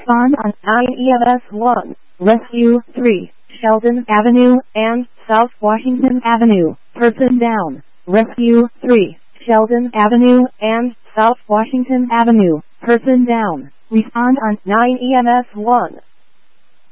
Respond on 9 EMS 1. Rescue 3. Sheldon Avenue and South Washington Avenue. Person down. Rescue 3. Sheldon Avenue and South Washington Avenue. Person down. Respond on 9 EMS 1.